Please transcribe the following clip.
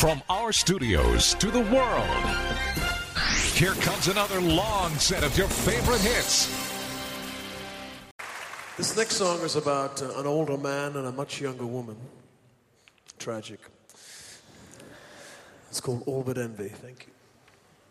From our studios to the world, here comes another long set of your favorite hits. This next song is about an older man and a much younger woman. Tragic. It's called All But Envy. Thank you.